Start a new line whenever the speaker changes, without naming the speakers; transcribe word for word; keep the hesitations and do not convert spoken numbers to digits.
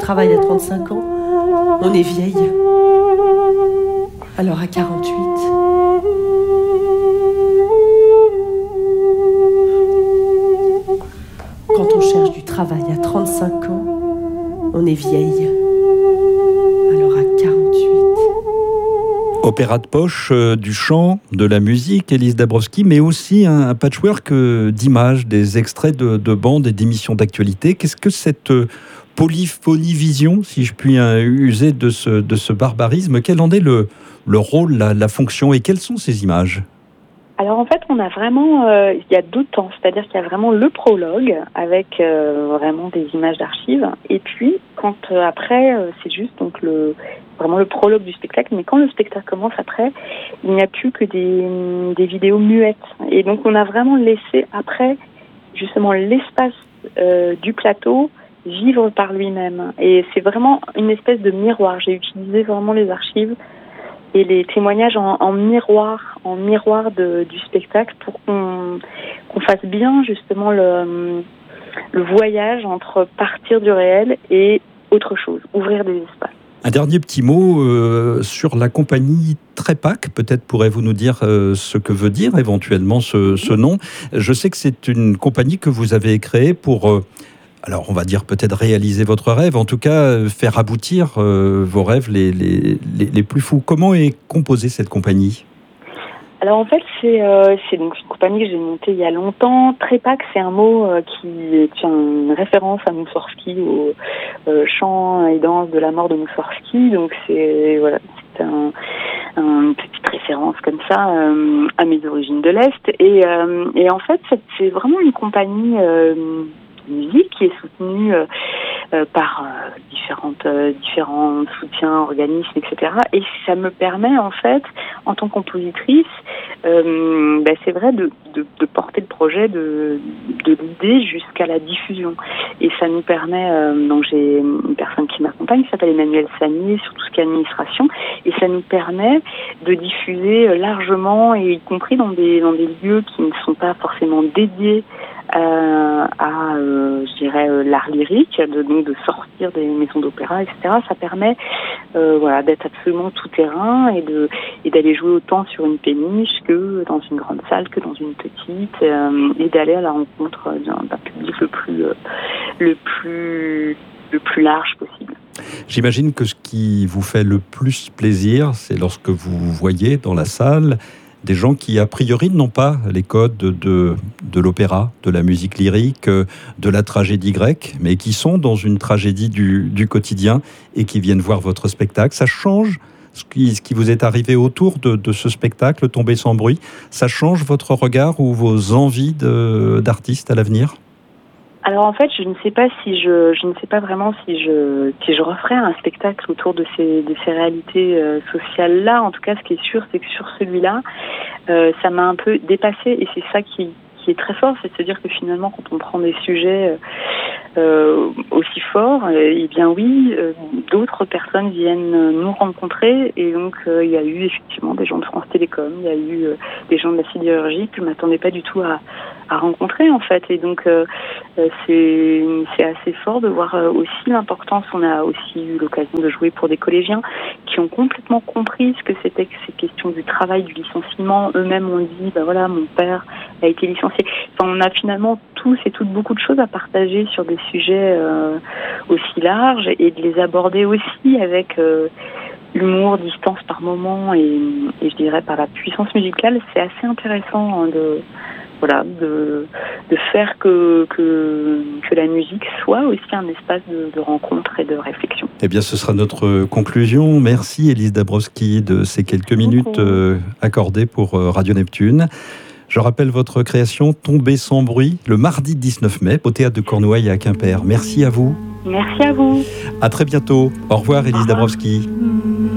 travail à trente-cinq ans, on est vieille. Alors à quarante-huit... Quand on cherche du travail à trente-cinq ans, on est vieille. Alors à quarante-huit...
Opéra de poche, euh, du chant, de la musique, Élise Dabrowski, mais aussi un, un patchwork euh, d'images, des extraits de, de bandes et d'émissions d'actualité. Qu'est-ce que cette euh, polyphonie vision, si je puis euh, user de ce, de ce barbarisme, quel en est le, le rôle, la, la fonction et quelles sont ces images ?
Alors en fait, on a vraiment, euh, il y a deux temps, c'est-à-dire qu'il y a vraiment le prologue avec euh, vraiment des images d'archives, et puis quand euh, après, euh, c'est juste donc le vraiment le prologue du spectacle. Mais quand le spectacle commence après, il n'y a plus que des, des vidéos muettes, et donc on a vraiment laissé après justement l'espace euh, du plateau vivre par lui-même, et c'est vraiment une espèce de miroir. J'ai utilisé vraiment les archives et les témoignages en, en miroir, en miroir de, du spectacle pour qu'on, qu'on fasse bien justement le, le voyage entre partir du réel et autre chose, ouvrir des espaces.
Un dernier petit mot euh, sur la compagnie Trépac. Peut-être pourrez-vous nous dire euh, ce que veut dire éventuellement ce, ce nom. Je sais que c'est une compagnie que vous avez créée pour... Euh, Alors, on va dire peut-être réaliser votre rêve, en tout cas faire aboutir euh, vos rêves les, les, les, les plus fous. Comment est composée cette compagnie ?
Alors en fait, c'est, euh, c'est donc une compagnie que j'ai montée il y a longtemps. Trépac, c'est un mot euh, qui est une référence à Moussorgsky, au euh, chant et danse de la mort de Moussorgsky. Donc c'est voilà, c'est un, un, une petite référence comme ça euh, à mes origines de l'Est. Et, euh, et en fait, c'est, c'est vraiment une compagnie... Euh, musique qui est soutenue euh, euh, par euh, différentes euh, différents soutiens, organismes, et cetera. Et ça me permet en fait, en tant que compositrice, euh, ben, c'est vrai de, de, de porter le projet de, de l'idée jusqu'à la diffusion. Et ça nous permet, euh, donc j'ai une personne qui m'accompagne qui s'appelle Emmanuel Sagnier sur tout ce qui est administration, et ça nous permet de diffuser largement, et y compris dans des dans des lieux qui ne sont pas forcément dédiés Euh, à, euh, je dirais, euh, l'art lyrique, de, donc de sortir des maisons d'opéra, et cetera. Ça permet, euh, voilà, d'être absolument tout terrain et de et d'aller jouer autant sur une péniche que dans une grande salle, que dans une petite, euh, et d'aller à la rencontre d'un, d'un public le plus, euh, le plus, le plus large possible.
J'imagine que ce qui vous fait le plus plaisir, c'est lorsque vous voyez dans la salle des gens qui, a priori, n'ont pas les codes de, de, de l'opéra, de la musique lyrique, de la tragédie grecque, mais qui sont dans une tragédie du, du quotidien et qui viennent voir votre spectacle. Ça change ce qui, ce qui vous est arrivé autour de, de ce spectacle, Tomber sans bruit. Ça change votre regard ou vos envies de, d'artiste à l'avenir ?
Alors en fait, je ne sais pas si je, je ne sais pas vraiment si je, si je referais un spectacle autour de ces, de ces réalités euh, sociales-là. En tout cas, ce qui est sûr, c'est que sur celui-là, euh, ça m'a un peu dépassée, et c'est ça qui, qui est très fort, c'est de se dire que finalement, quand on prend des sujets euh, aussi forts, eh bien oui, euh, d'autres personnes viennent nous rencontrer, et donc euh, il y a eu effectivement des gens de France Télécom, il y a eu euh, des gens de la sidérurgie que je ne m'attendais pas du tout à, à rencontrer en fait, et donc euh, c'est, c'est assez fort de voir aussi l'importance. On a aussi eu l'occasion de jouer pour des collégiens qui ont complètement compris ce que c'était que ces questions du travail, du licenciement. Eux-mêmes ont dit, bah voilà, mon père a été licencié. Enfin, on a finalement tous et toutes beaucoup de choses à partager sur des sujets euh, aussi larges, et de les aborder aussi avec euh, l'humour, distance par moment, et, et je dirais par la puissance musicale. C'est assez intéressant hein, de voilà de, de faire que, que que la musique soit aussi un espace de, de rencontre et de réflexion.
Eh bien, ce sera notre conclusion. Merci Élise Dabrowski de ces quelques minutes euh, accordées pour euh, Radio Neptune. Je rappelle votre création Tomber sans bruit, le mardi dix-neuf mai, au Théâtre de Cornouailles à Quimper. Merci à vous.
Merci à vous.
À très bientôt. Au revoir Élise Dabrowski.